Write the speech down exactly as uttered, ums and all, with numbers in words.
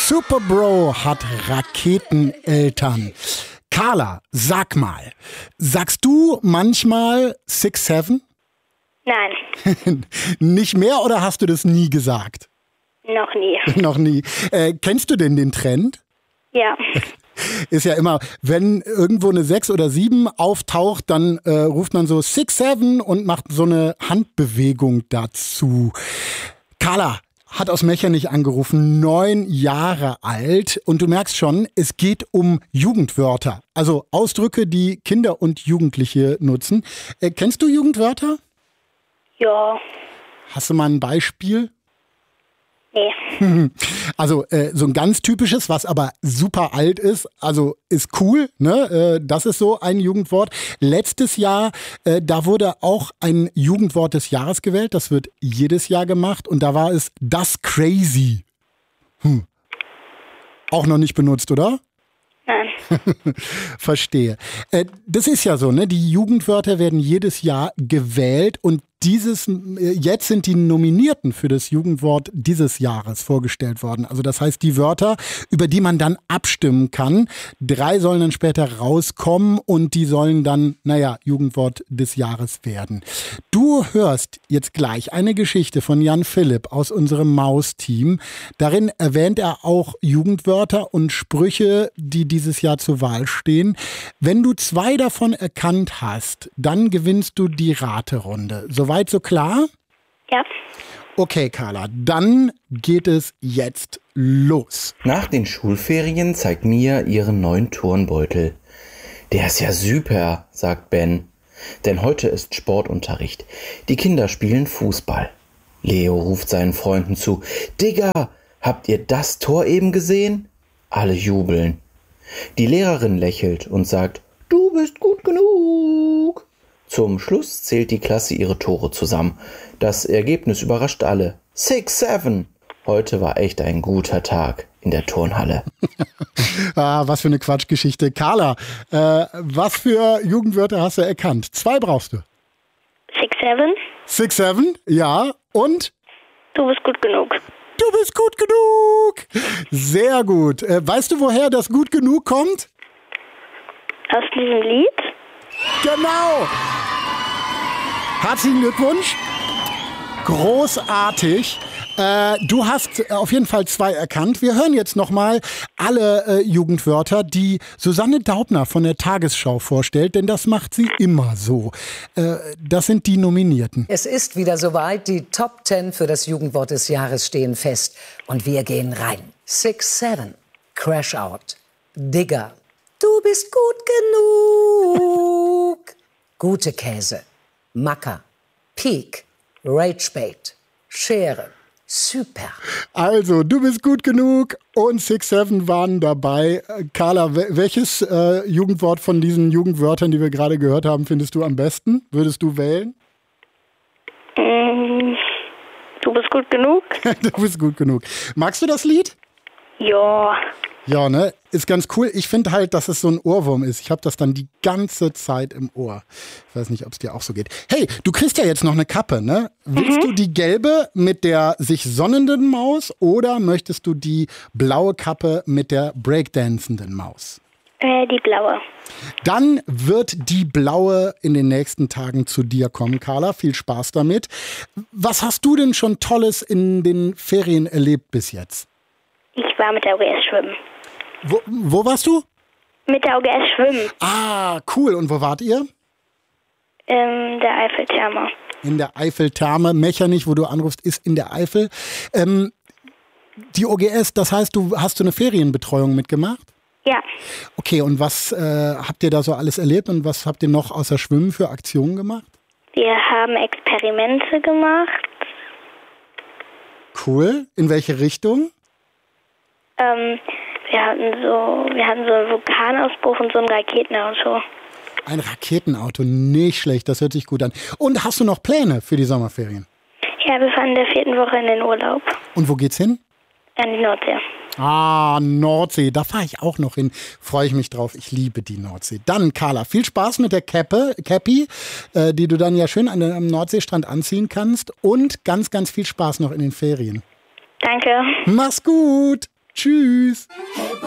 Superbro hat Raketeneltern. Carla, sag mal, sagst du manchmal six seven? Nein. Nicht mehr oder hast du das nie gesagt? Noch nie. Noch nie. Äh, kennst du denn den Trend? Ja. Ist ja immer, wenn irgendwo eine sechs oder sieben auftaucht, dann äh, ruft man so six seven und macht so eine Handbewegung dazu. Carla hat aus Mechernich angerufen, neun Jahre alt. Und du merkst schon, es geht um Jugendwörter. Also Ausdrücke, die Kinder und Jugendliche nutzen. Äh, kennst du Jugendwörter? Ja. Hast du mal ein Beispiel? Nee. Also äh, so ein ganz typisches, was aber super alt ist, also ist cool, ne? Äh, das ist so ein Jugendwort. Letztes Jahr, äh, da wurde auch ein Jugendwort des Jahres gewählt, das wird jedes Jahr gemacht und da war es das Crazy. Hm. Auch noch nicht benutzt, oder? Nein. Verstehe. Äh, das ist ja so, ne? Die Jugendwörter werden jedes Jahr gewählt und dieses, jetzt sind die Nominierten für das Jugendwort dieses Jahres vorgestellt worden. Also das heißt, die Wörter, über die man dann abstimmen kann, drei sollen dann später rauskommen und die sollen dann, naja, Jugendwort des Jahres werden. Du hörst jetzt gleich eine Geschichte von Jan Philipp aus unserem Maus-Team. Darin erwähnt er auch Jugendwörter und Sprüche, die dieses Jahr zur Wahl stehen. Wenn du zwei davon erkannt hast, dann gewinnst du die Raterunde. Soweit so klar? Ja. Okay, Carla, dann geht es jetzt los. Nach den Schulferien zeigt Mia ihren neuen Turnbeutel. Der ist ja super, sagt Ben. Denn heute ist Sportunterricht. Die Kinder spielen Fußball. Leo ruft seinen Freunden zu. Digga, habt ihr das Tor eben gesehen? Alle jubeln. Die Lehrerin lächelt und sagt, du bist gut genug. Zum Schluss zählt die Klasse ihre Tore zusammen. Das Ergebnis überrascht alle. six seven. Heute war echt ein guter Tag in der Turnhalle. Ah, was für eine Quatschgeschichte. Carla, äh, was für Jugendwörter hast du erkannt? Zwei brauchst du. six seven. six seven, ja. Und? Du bist gut genug. Du bist gut genug. Sehr gut. Äh, weißt du, woher das gut genug kommt? Aus diesem Lied? Genau. Herzlichen Glückwunsch. Großartig. Äh, du hast auf jeden Fall zwei erkannt. Wir hören jetzt nochmal alle äh, Jugendwörter, die Susanne Daubner von der Tagesschau vorstellt, denn das macht sie immer so. Äh, das sind die Nominierten. Es ist wieder soweit. Die Top Ten für das Jugendwort des Jahres stehen fest. Und wir gehen rein. six seven. Crash Out. Digger. Du bist gut genug. Gute Käse. Macker. Peak. Ragebait. Schere. Super. Also, du bist gut genug und six seven waren dabei. Carla, welches äh, Jugendwort von diesen Jugendwörtern, die wir gerade gehört haben, findest du am besten? Würdest du wählen? Mm, du bist gut genug. Du bist gut genug. Magst du das Lied? Ja. Ja, ne? Ist ganz cool. Ich finde halt, dass es so ein Ohrwurm ist. Ich habe das dann die ganze Zeit im Ohr. Ich weiß nicht, ob es dir auch so geht. Hey, du kriegst ja jetzt noch eine Kappe, ne? Willst mhm. du die gelbe mit der sich sonnenden Maus oder möchtest du die blaue Kappe mit der breakdancenden Maus? Äh, die blaue. Dann wird die blaue in den nächsten Tagen zu dir kommen, Carla. Viel Spaß damit. Was hast du denn schon Tolles in den Ferien erlebt bis jetzt? Ich war mit der O G S schwimmen. Wo, wo warst du? Mit der O G S schwimmen. Ah, cool. Und wo wart ihr? In der Eiffeltherme. In der Eiffeltherme. Mechernich, wo du anrufst, ist in der Eifel. Ähm, die O G S, das heißt, du hast du eine Ferienbetreuung mitgemacht? Ja. Okay, und was äh, habt ihr da so alles erlebt und was habt ihr noch außer Schwimmen für Aktionen gemacht? Wir haben Experimente gemacht. Cool. In welche Richtung? Ähm, wir hatten so, wir hatten so einen Vulkanausbruch und so ein Raketenauto. Ein Raketenauto, nicht schlecht, das hört sich gut an. Und hast du noch Pläne für die Sommerferien? Ja, wir fahren in der vierten Woche in den Urlaub. Und wo geht's hin? An die Nordsee. Ah, Nordsee, da fahre ich auch noch hin. Freue ich mich drauf, ich liebe die Nordsee. Dann, Carla, viel Spaß mit der Cappe, Cappy, äh, die du dann ja schön an der, am Nordseestrand anziehen kannst. Und ganz, ganz viel Spaß noch in den Ferien. Danke. Mach's gut. Tschüss. Hey